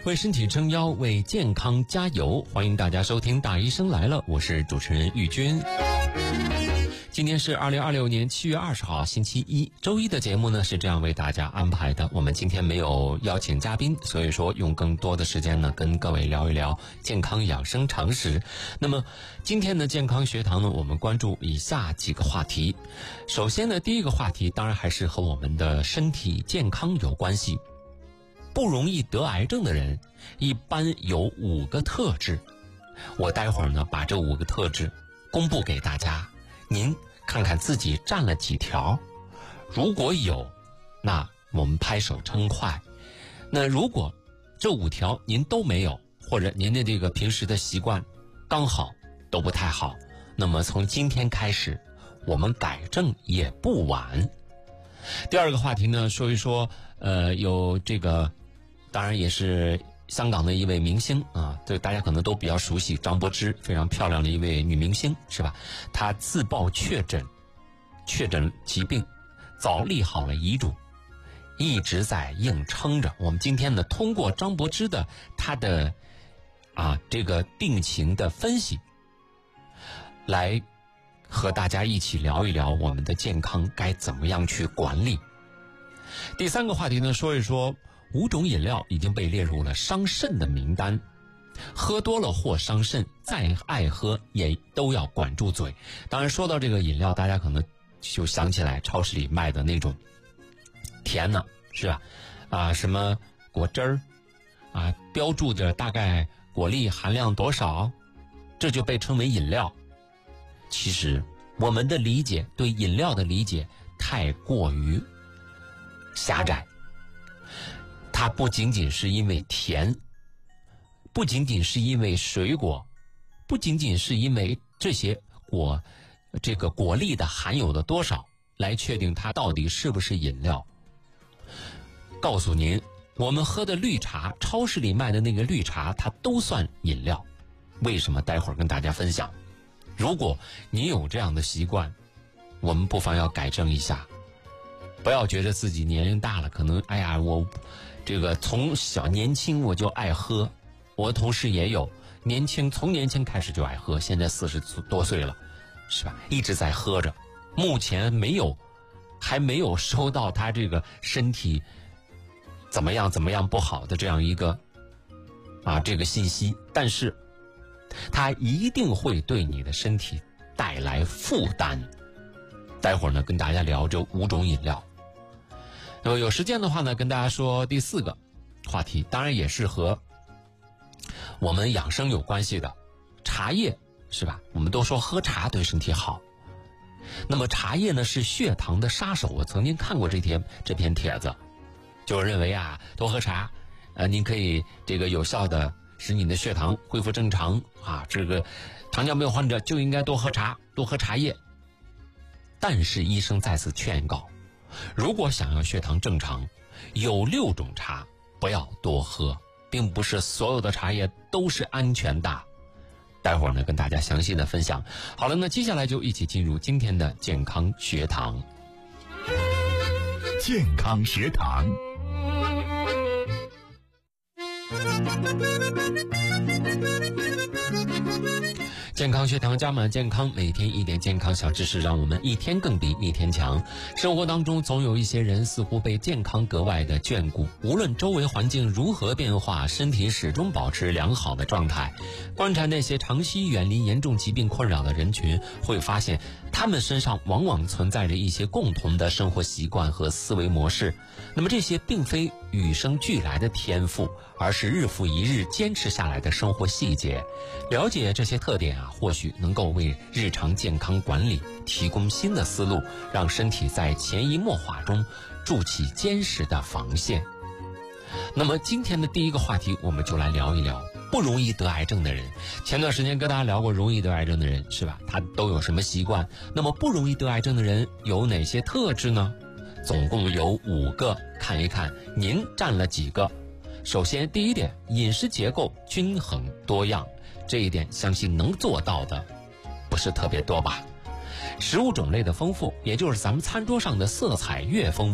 为身体撑腰，为健康加油。欢迎大家收听大医生来了，我是主持人玉军。今天是2026年7月20号星期一，周一的节目呢是这样为大家安排的。我们今天没有邀请嘉宾，所以说用更多的时间呢跟各位聊一聊健康养生常识。那么今天的健康学堂呢，我们关注以下几个话题。首先呢，第一个话题当然还是和我们的身体健康有关系。不容易得癌症的人一般有5个特质，我待会儿呢把这5个特质公布给大家，您看看自己占了几条。如果有，那我们拍手称快。那如果这5条您都没有，或者您的这个平时的习惯刚好都不太好，那么从今天开始我们改正也不晚。第二个话题呢，说一说有这个当然也是香港的一位明星啊，这大家可能都比较熟悉，张柏芝，非常漂亮的一位女明星，是吧？她自曝确诊疾病，早立好了遗嘱，一直在硬撑着。我们今天呢，通过张柏芝的她的这个病情的分析，来和大家一起聊一聊我们的健康该怎么样去管理。第三个话题呢，说一说5种饮料已经被列入了伤肾的名单，喝多了或伤肾，再爱喝也都要管住嘴。当然说到这个饮料，大家可能就想起来超市里卖的那种甜的，是吧？什么果汁儿标注着大概果粒含量多少，这就被称为饮料。其实我们的理解，对饮料的理解太过于狭窄。它不仅仅是因为甜，不仅仅是因为水果，不仅仅是因为这些果粒的含有的多少来确定它到底是不是饮料。告诉您，我们喝的绿茶，超市里卖的那个绿茶，它都算饮料。为什么？待会儿跟大家分享。如果你有这样的习惯，我们不妨要改正一下。不要觉得自己年龄大了，可能我这个从小年轻我就爱喝，我同事也有从年轻开始就爱喝，现在40多岁了，是吧？一直在喝着，目前还没有收到他这个身体怎么样不好的这样一个这个信息，但是它一定会对你的身体带来负担。待会儿呢跟大家聊这5种饮料。那么有时间的话呢，跟大家说第4个话题，当然也是和我们养生有关系的，茶叶，是吧？我们都说喝茶对身体好，那么茶叶呢是血糖的杀手。我曾经看过这篇帖子，就认为多喝茶，您可以这个有效的使你的血糖恢复正常这个糖尿病患者就应该多喝茶，多喝茶叶。但是医生再次劝告，如果想要血糖正常，有6种茶不要多喝，并不是所有的茶叶都是安全的。待会儿呢跟大家详细的分享。好了，那接下来就一起进入今天的健康学堂。 健康学堂， 健康学堂加满健康，每天一点健康小知识，让我们一天更比一天强。生活当中总有一些人似乎被健康格外的眷顾，无论周围环境如何变化，身体始终保持良好的状态。观察那些长期远离严重疾病困扰的人群，会发现他们身上往往存在着一些共同的生活习惯和思维模式。那么这些并非与生俱来的天赋，而是日复一日坚持下来的生活细节。了解这些特点或许能够为日常健康管理提供新的思路，让身体在潜移默化中筑起坚实的防线。那么今天的第一个话题，我们就来聊一聊不容易得癌症的人。前段时间跟大家聊过容易得癌症的人，是吧？他都有什么习惯？那么不容易得癌症的人有哪些特质呢？总共有5个，看一看您占了几个。首先第一点，饮食结构均衡多样，这一点相信能做到的不是特别多吧。食物种类的丰富，也就是咱们餐桌上的色彩越丰富，